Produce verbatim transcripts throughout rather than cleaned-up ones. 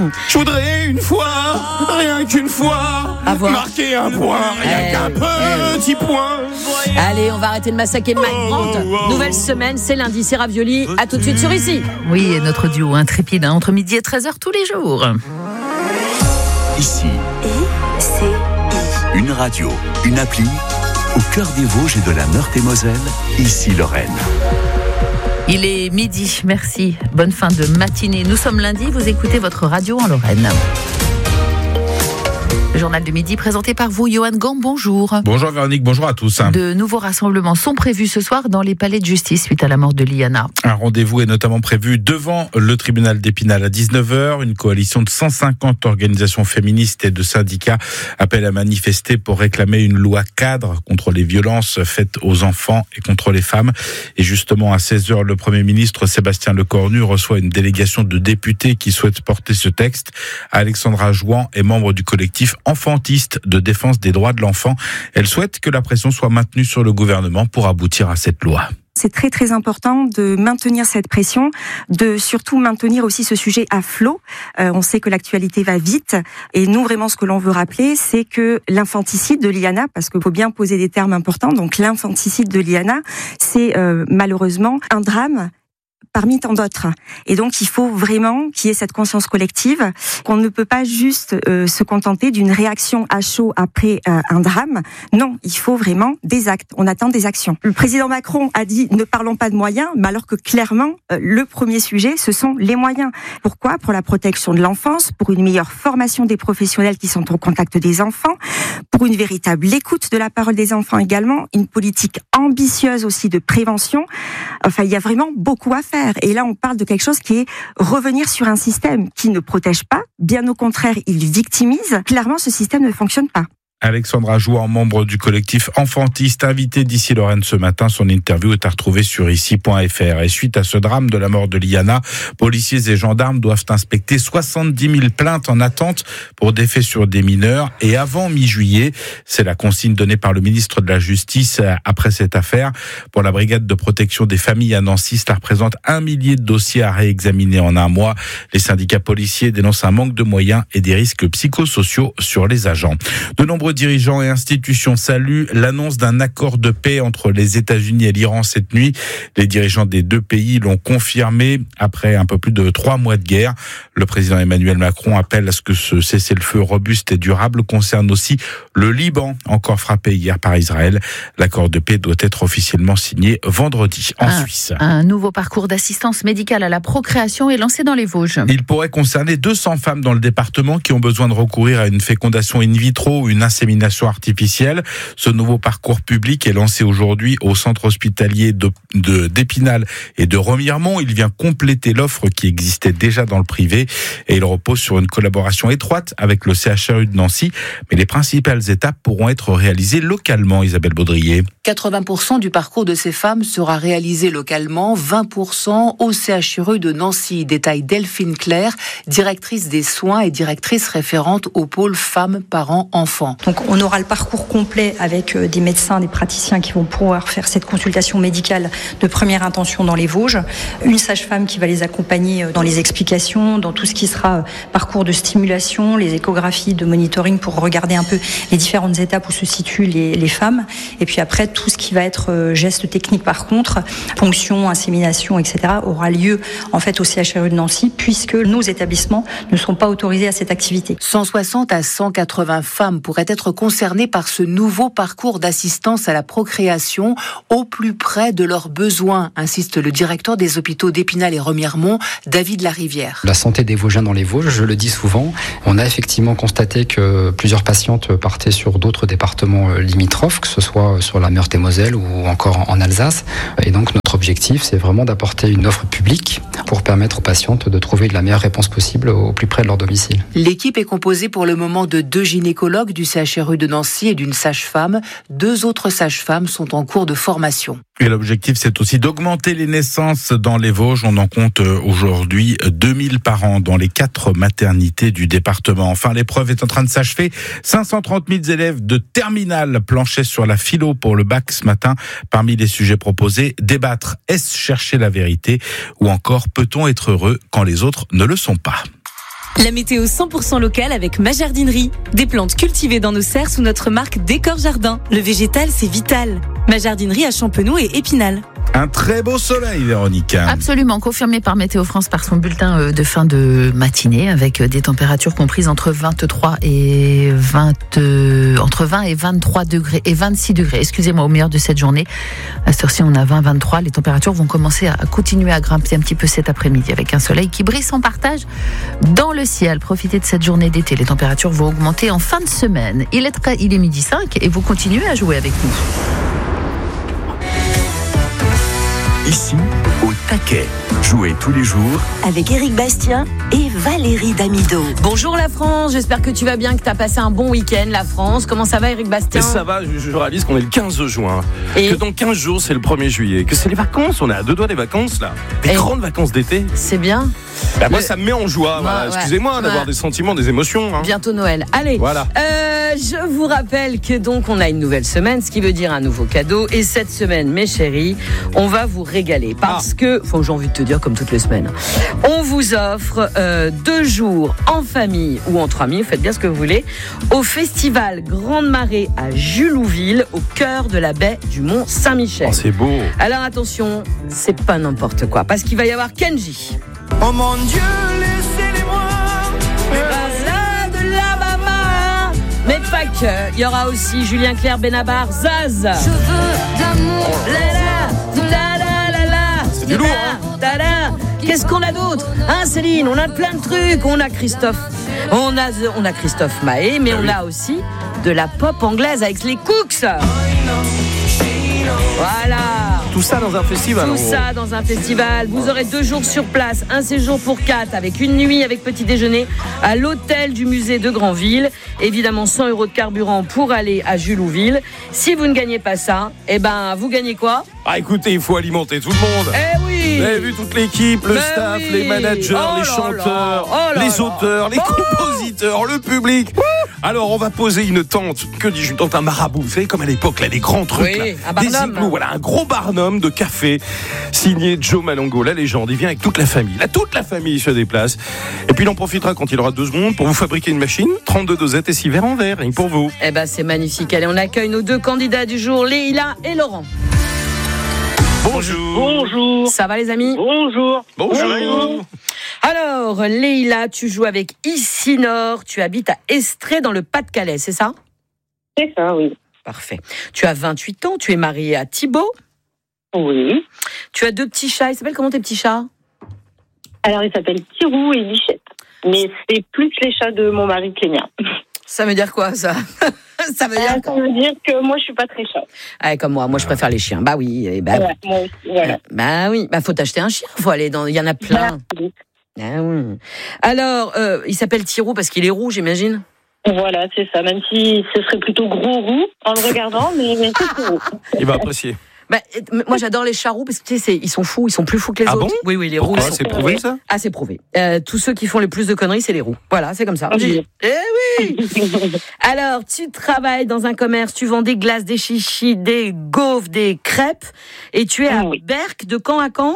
Je voudrais une fois, rien qu'une fois, Avoir. marquer un point, rien Eh, qu'un petit point. Allez, on va arrêter de massacrer Mike Brandt. Nouvelle semaine, c'est lundi, c'est Ravioli. À tout de suite sur Ici. Oui, et notre duo intrépide, hein, entre midi et treize heures tous les jours. Ici, une radio, une appli, au cœur des Vosges et de la Meurthe-et-Moselle, Ici Lorraine. Il est midi, merci. Bonne fin de matinée. Nous sommes lundi, vous écoutez votre radio en Lorraine. Le journal du midi présenté par vous, Johan Gant, bonjour. Bonjour Véronique, bonjour à tous. De nouveaux rassemblements sont prévus ce soir dans les palais de justice suite à la mort de Liana. Un rendez-vous est notamment prévu devant le tribunal d'Épinal à dix-neuf heures. Une coalition de cent cinquante organisations féministes et de syndicats appelle à manifester pour réclamer une loi cadre contre les violences faites aux enfants et contre les femmes. Et justement, à seize heures, le Premier ministre Sébastien Lecornu reçoit une délégation de députés qui souhaitent porter ce texte. Alexandra Jouan est membre du collectif enfantiste de défense des droits de l'enfant. Elle souhaite que la pression soit maintenue sur le gouvernement pour aboutir à cette loi. C'est très très important de maintenir cette pression, de surtout maintenir aussi ce sujet à flot. Euh, on sait que l'actualité va vite et nous vraiment ce que l'on veut rappeler, c'est que l'infanticide de Liana, parce qu'il faut bien poser des termes importants, donc l'infanticide de Liana, c'est euh, malheureusement un drame parmi tant d'autres. Et donc, il faut vraiment qu'il y ait cette conscience collective, qu'on ne peut pas juste euh, se contenter d'une réaction à chaud après euh, un drame. Non, il faut vraiment des actes. On attend des actions. Le président Macron a dit « ne parlons pas de moyens », mais alors que clairement, euh, le premier sujet, ce sont les moyens. Pourquoi ? Pour la protection de l'enfance, pour une meilleure formation des professionnels qui sont au contact des enfants, pour une véritable écoute de la parole des enfants également, une politique ambitieuse aussi de prévention. Enfin, il y a vraiment beaucoup à faire. Et là, on parle de quelque chose qui est revenir sur un système qui ne protège pas, bien au contraire, il victimise. Clairement, ce système ne fonctionne pas. Alexandra Jouan, membre du collectif enfantiste, invité d'Ici Lorraine ce matin. Son interview est à retrouver sur ici point f r. Et suite à ce drame de la mort de Liana, policiers et gendarmes doivent inspecter soixante-dix mille plaintes en attente pour des faits sur des mineurs. Et avant mi-juillet, c'est la consigne donnée par le ministre de la Justice après cette affaire. Pour la brigade de protection des familles à Nancy, cela représente un millier de dossiers à réexaminer en un mois. Les syndicats policiers dénoncent un manque de moyens et des risques psychosociaux sur les agents. De nombreux dirigeants et institutions saluent l'annonce d'un accord de paix entre les États-Unis et l'Iran cette nuit. Les dirigeants des deux pays l'ont confirmé après un peu plus de trois mois de guerre. Le président Emmanuel Macron appelle à ce que ce cessez-le-feu robuste et durable concerne aussi le Liban, encore frappé hier par Israël. L'accord de paix doit être officiellement signé vendredi en un, Suisse. Un nouveau parcours d'assistance médicale à la procréation est lancé dans les Vosges. Il pourrait concerner deux cents femmes dans le département qui ont besoin de recourir à une fécondation in vitro ou une insémination artificielle. Ce nouveau parcours public est lancé aujourd'hui au centre hospitalier de, de, d'Épinal et de Remiremont. Il vient compléter l'offre qui existait déjà dans le privé et il repose sur une collaboration étroite avec le C H R U de Nancy. Mais les principales étapes pourront être réalisées localement, Isabelle Baudrier. quatre-vingts pour cent du parcours de ces femmes sera réalisé localement, vingt pour cent au C H R U de Nancy. Détaille Delphine Claire, directrice des soins et directrice référente au pôle femmes, parents, enfants. Donc on aura le parcours complet avec des médecins, des praticiens qui vont pouvoir faire cette consultation médicale de première intention dans les Vosges. Une sage-femme qui va les accompagner dans les explications, dans tout ce qui sera parcours de stimulation, les échographies de monitoring pour regarder un peu les différentes étapes où se situent les, les femmes. Et puis après, tout ce qui va être gestes techniques par contre, ponction, insémination, et cetera aura lieu en fait au C H R U de Nancy puisque nos établissements ne sont pas autorisés à cette activité. cent soixante à cent quatre-vingts femmes pourraient être concernées par ce nouveau parcours d'assistance à la procréation au plus près de leurs besoins, insiste le directeur des hôpitaux d'Épinal et Remiremont, David Larivière. La santé des Vosgiens dans les Vosges, je le dis souvent, on a effectivement constaté que plusieurs patientes partaient sur d'autres départements limitrophes, que ce soit sur la Meurthe-et-Moselle ou encore en Alsace. Et donc notre objectif, c'est vraiment d'apporter une offre publique pour permettre aux patientes de trouver la meilleure réponse possible au plus près de leur domicile. L'équipe est composée pour le moment de deux gynécologues du C H R U de Nancy et d'une sage-femme. Deux autres sages-femmes sont en cours de formation. Et l'objectif, c'est aussi d'augmenter les naissances dans les Vosges. On en compte aujourd'hui deux mille par an dans les quatre maternités du département. Enfin, l'épreuve est en train de s'achever. cinq cent trente mille élèves de terminale planchaient sur la philo pour le bac ce matin. Parmi les sujets proposés, débattre, est-ce chercher la vérité ou encore peut-on être heureux quand les autres ne le sont pas ? La météo cent pour cent locale avec ma jardinerie. Des plantes cultivées dans nos serres sous notre marque Décor Jardin. Le végétal, c'est vital. Ma jardinerie à Champenoux et Épinal. Un très beau soleil, Véronique. Absolument, confirmé par Météo France par son bulletin de fin de matinée, avec des températures comprises entre vingt-trois et vingt, euh, entre vingt et vingt-trois degrés et vingt-six degrés. Excusez-moi, au meilleur de cette journée. À cette heure-ci, on a vingt, vingt-trois. Les températures vont commencer à continuer à grimper un petit peu cet après-midi, avec un soleil qui brille sans partage dans le ciel. Profitez de cette journée d'été. Les températures vont augmenter en fin de semaine. Il est très, il est midi cinq et vous continuez à jouer avec nous. Ici, au taquet. Jouez tous les jours avec Éric Bastien et Valérie Damido. Bonjour la France, j'espère que tu vas bien, que tu as passé un bon week-end la France. Comment ça va Éric Bastien? Et ça va, je, je réalise qu'on est le quinze juin, et que dans quinze jours c'est le premier juillet, que c'est les vacances, on est à deux doigts des vacances là, des et grandes vacances d'été. C'est bien. Bah, moi le... ça me met en joie, ouais, voilà. ouais, Excusez-moi ouais. d'avoir des sentiments, des émotions. Hein. Bientôt Noël. Allez, voilà. Euh, je vous rappelle que donc on a une nouvelle semaine, ce qui veut dire un nouveau cadeau. Et cette semaine, mes chéris, on va vous régaler parce ah. que, faut, j'ai envie de te dire comme toutes les semaines, on vous offre euh, deux jours en famille ou entre amis, faites bien ce que vous voulez, au festival Grande Marée à Julouville, au cœur de la baie du Mont Saint-Michel. Oh, c'est beau. Alors attention, c'est pas n'importe quoi, parce qu'il va y avoir Kenji. Oh mon Dieu, laissez-les-moi. De la maman. Mais pas que, il y aura aussi Julien Clerc, Benabar, Zaz. Je veux d'amour. La la, la la la la. C'est du lourd, hein. Qu'est-ce qu'on a d'autre, hein Céline? On a plein de trucs. On a Christophe, on a on a Christophe Maé, mais on a aussi de la pop anglaise avec les Cooks. Voilà. Tout ça dans un festival. Tout ça dans un festival. Vous aurez deux jours sur place, un séjour pour quatre, avec une nuit avec petit déjeuner à l'hôtel du musée de Granville. Évidemment, cent euros de carburant pour aller à Julouville. Si vous ne gagnez pas ça, eh ben, vous gagnez quoi? Ah, écoutez, il faut alimenter tout le monde. Eh oui. Vous avez vu toute l'équipe, le Mais staff, oui. les managers, oh les là chanteurs, là. Oh là les là. auteurs, les oh. compositeurs, le public. Alors, on va poser une tente. Que dis-je, une tente, un marabout. Vous savez, comme à l'époque, là, les grands trucs. Oui, là, un des barnum. igloos, voilà, un gros barnum de café signé Joe Malongo, la légende. Il vient avec toute la famille. Là, toute la famille se déplace. Et puis, il en profitera quand il aura deux secondes pour vous fabriquer une machine, trente-deux dosettes et six verres en verre, rien que pour vous. Eh ben, c'est magnifique. Allez, on accueille nos deux candidats du jour, Leïla et Laurent. Bonjour. Bonjour. Ça va les amis? Bonjour. Bonjour. Bonjour. Alors, Leïla, tu joues avec Ici-Nord. Tu habites à Estrée dans le Pas-de-Calais, c'est ça? C'est ça, oui. Parfait. Tu as vingt-huit ans, tu es mariée à Thibaut. Oui. Tu as deux petits chats. Ils s'appellent comment tes petits chats? Alors, ils s'appellent Pirou et Bichette. Mais c'est plus les chats de mon mari que les miens. Ça veut dire quoi, ça? Ça veut dire, euh, ça veut dire que moi, je suis pas très chat. Ah, comme moi, moi je préfère les chiens. Bah oui, et bah, ouais, moi aussi, voilà. Bah oui, bah faut t'acheter un chien, faut aller dans, il y en a plein. Bah, ah oui. Alors, euh, il s'appelle Thirou parce qu'il est roux, j'imagine. Voilà, c'est ça. Même si ce serait plutôt gros roux en le regardant, mais, mais c'est roux. Il va apprécier. Bah, moi j'adore les chats roux parce que tu sais, c'est, ils sont fous, ils sont plus fous que les ah autres. Bon oui, oui, les Pourquoi roux. Sont... C'est prouvé ça? Ah, c'est prouvé. Euh, tous ceux qui font le plus de conneries, c'est les roux. Voilà, c'est comme ça. Oui. Eh oui. Alors, tu travailles dans un commerce, tu vends des glaces, des chichis, des gaufres, des crêpes, et tu es à oui. Berck de quand à quand?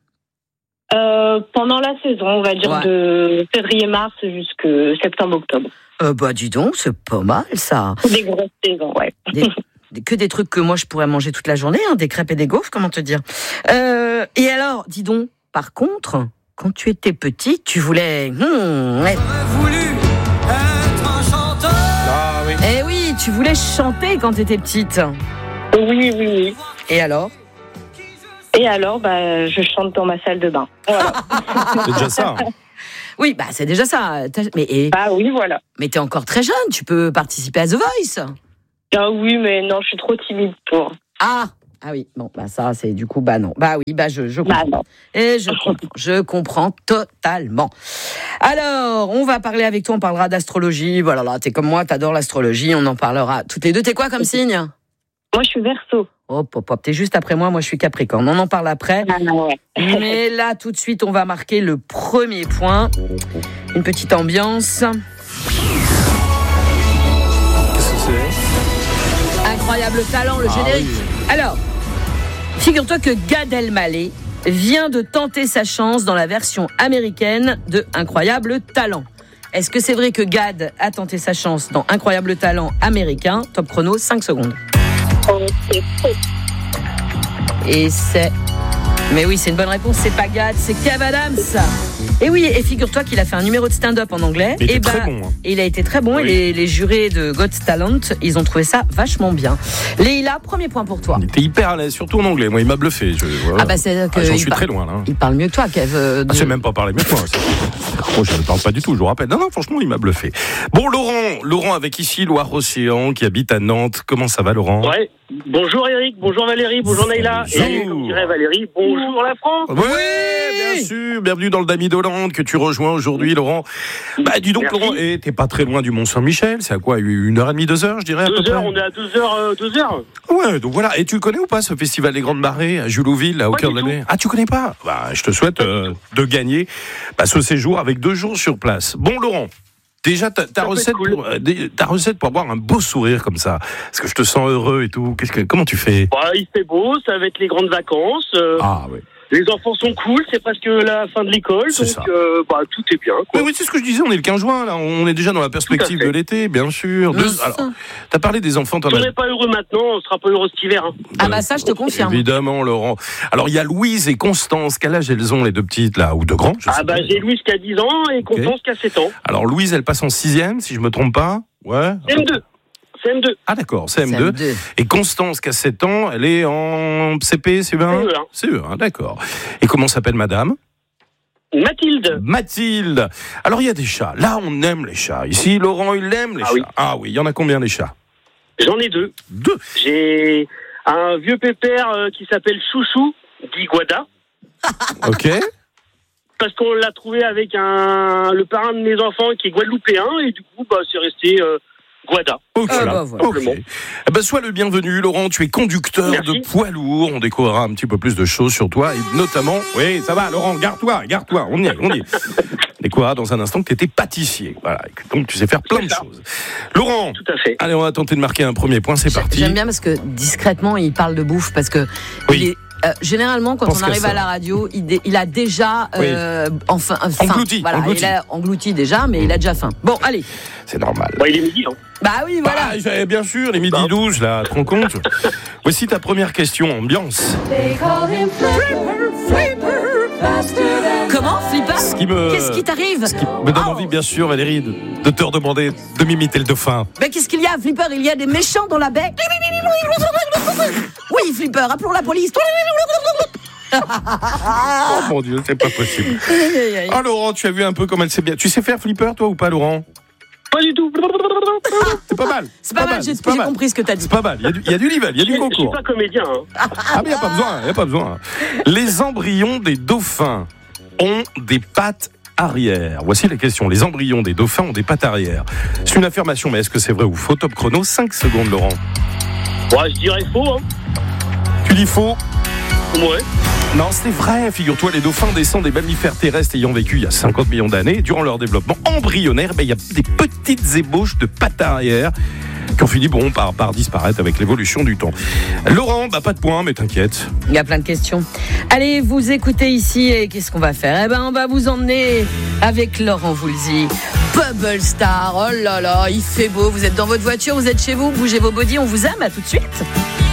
euh, Pendant la saison, on va dire ouais. de février-mars jusqu'à septembre-octobre. Euh, bah dis donc, c'est pas mal ça. Des grosses saisons, ouais. Des... Que des trucs que moi je pourrais manger toute la journée, hein, des crêpes et des gaufres, comment te dire. Euh, et alors, dis donc, par contre, quand tu étais petite, tu voulais... Hmm, être... voulu être un chanteur. Ah oui. Eh oui, tu voulais chanter quand tu étais petite. Oui, oui, oui. Et alors? Et alors, bah, je chante dans ma salle de bain. Voilà. C'est déjà ça. Hein. Oui, bah c'est déjà ça. Mais, et... Ah oui, voilà. Mais t'es encore très jeune, tu peux participer à The Voice. Ah oui, mais non, je suis trop timide pour. Ah Ah oui, bon, bah ça, c'est du coup, bah non. Bah oui, bah je, je comprends. Bah non. Et je comprends, je comprends totalement. Alors, on va parler avec toi, on parlera d'astrologie. Voilà, là, t'es comme moi, t'adores l'astrologie, on en parlera toutes les deux. T'es quoi comme signe? Moi, je suis Verseau. Hop, hop, hop, t'es juste après moi, moi je suis Capricorne. On en parle après. Ah ouais. Mais là, tout de suite, on va marquer le premier point. Une petite ambiance. Qu'est-ce que c'est? Incroyable talent, le ah générique. Oui. Alors, figure-toi que Gad Elmaleh vient de tenter sa chance dans la version américaine de Incroyable talent. Est-ce que c'est vrai que Gad a tenté sa chance dans Incroyable Talent américain? Top chrono, cinq secondes. Oh, c'est faux. Et c'est... Mais oui, c'est une bonne réponse, c'est pas Gad, c'est Kev Adams. Et oui, et figure-toi qu'il a fait un numéro de stand-up en anglais. Il était et bah, très bon, hein. et il a été très bon, Oui. et les, les jurés de Got Talent, ils ont trouvé ça vachement bien. Leïla, premier point pour toi. Il était hyper à l'aise, surtout en anglais. Moi, il m'a bluffé. Je, voilà. Ah bah c'est que Ah, j'en il suis par- très loin, là. Il parle mieux que toi, Kev. euh, de- Ah, c'est même pas parler mieux que moi. ça. Moi, je ne parle pas du tout, je vous rappelle. Non, non, franchement, il m'a bluffé. Bon, Laurent, Laurent avec ici Loire-Océan, qui habite à Nantes. Comment ça va, Laurent? Ouais. Bonjour Eric, bonjour Valérie, bonjour Naïla. Et comme dirait Valérie, bonjour la France. Oui, bien sûr. Bienvenue dans le Dami d'Hollande que tu rejoins aujourd'hui, Laurent. Bah, dis donc, Merci. Laurent, et t'es pas très loin du Mont-Saint-Michel. C'est à quoi? Une heure et demie, deux heures, je dirais, à peu Deux heures, près. on est à deux heures, euh, deux heures. Ouais, donc voilà. Et tu connais ou pas ce festival des Grandes Marées à Julouville, là, au Pas cœur du de tout. l'année? Ah, tu connais pas? Bah, je te souhaite euh, de gagner bah, ce séjour avec deux jours sur place. Bon, Laurent. Déjà, ta, ta Ça peut recette, être cool. pour, euh, des- ta recette pour avoir un beau sourire comme ça. Est-ce que je te sens heureux et tout? Qu'est-ce que, comment tu fais? Bah, il fait beau, ça va être les grandes vacances. euh, Ah, oui. Les enfants sont cool, c'est presque la fin de l'école, C'est donc ça. euh, bah, tout est bien. Oui, Quoi. oui, c'est ce que je disais, on est le quinze juin, là, on est déjà dans la perspective Tout à de fait. l'été, bien sûr. Non, Deux- c'est alors, ça. t'as parlé des enfants, t'en Si on as... n'est pas heureux maintenant, on sera pas heureux cet hiver. Hein. Ah bah ça, je te confirme. Évidemment, Laurent. Alors, il y a Louise et Constance, quel âge elles ont, les deux petites, là, ou deux grands, je Ah sais bah pas. j'ai Louise qui a dix ans et Constance qui a sept ans. Alors, Louise, elle passe en sixième, si je me trompe pas. Ouais. C M deux. C M deux. Ah, d'accord, C M deux. C M deux. Et Constance, qui a sept ans, elle est en C P, C E un? C E un. C E un, d'accord. Et comment s'appelle madame? Mathilde. Mathilde. Alors, il y a des chats. Là, on aime les chats. Ici, Laurent, il aime les Ah chats. oui. Ah oui, il y en a combien, les chats? J'en ai deux. Deux. J'ai un vieux pépère euh, qui s'appelle Chouchou, dit Guada. Ok. Parce qu'on l'a trouvé avec un le parrain de mes enfants qui est guadeloupéen et du coup bah c'est resté euh, Guada. Ok. Ah, bah, voilà. Ok. Eh ben, sois le bienvenu, Laurent. Tu es conducteur Merci. de poids lourd. On découvrira un petit peu plus de choses sur toi et notamment. Oui, ça va, Laurent. Garde-toi, garde-toi. On y est, on y est. On découvrira dans un instant que tu étais pâtissier. Voilà. Et que donc tu sais faire plein de C'est ça. choses. Laurent. Tout à fait. Allez, on va tenter de marquer un premier point. C'est J'ai- parti. J'aime bien parce que discrètement, il parle de bouffe parce que Oui. il est, euh, généralement, quand Pense on qu'à arrive ça. à la radio, il, dé- il a déjà euh, enfin, faim. Englouti, Voilà, englouti. il a englouti déjà, mais il a déjà faim. Bon, allez. C'est normal. Bah, il est midi. Hein. Bah oui, voilà. Ah, j'avais bien sûr, les midi douze, là, te rends compte? Voici ta première question, ambiance. Comment, Flipper? Ce qui me- Qu'est-ce qui t'arrive? Ce qui me donne Oh. envie, bien sûr, Valérie, de, de te redemander de m'imiter le dauphin. Mais qu'est-ce qu'il y a, Flipper? Il y a des méchants dans la baie. Oui, Flipper, appelons la police. Oh mon Dieu, c'est pas possible. Ah, Laurent, tu as vu un peu comme elle sait bien. Tu sais faire flipper, toi, ou pas, Laurent? Pas du tout. C'est pas mal. C'est pas mal, j'ai c'est pas j'ai mal. compris ce que t'as dit. C'est pas mal. Il y a du, il y a du level, il y a du Je suis concours. pas comédien. Hein. Ah, mais il n'y a pas besoin, il n'y a pas besoin. Les embryons des dauphins ont des pattes arrière. Voici la question. Les embryons des dauphins ont des pattes arrière. C'est une affirmation, mais est-ce que c'est vrai ou faux? Top chrono, cinq secondes, Laurent. Ouais, je dirais faux. Hein. Tu dis faux? Ouais. Non, c'est vrai. Figure-toi, les dauphins descendent des mammifères terrestres ayant vécu il y a cinquante millions d'années. Durant leur développement embryonnaire, ben, il y a des petites ébauches de pattes arrière qui ont fini bon, par, par disparaître avec l'évolution du temps. Laurent, bah, pas de points, mais t'inquiète. Il y a plein de questions. Allez, vous écoutez ici et qu'est-ce qu'on va faire? Eh ben, on va vous emmener avec Laurent Voulzy. Bubble Star, oh là là, il fait beau. Vous êtes dans votre voiture, vous êtes chez vous, bougez vos bodys, on vous aime. À tout de suite.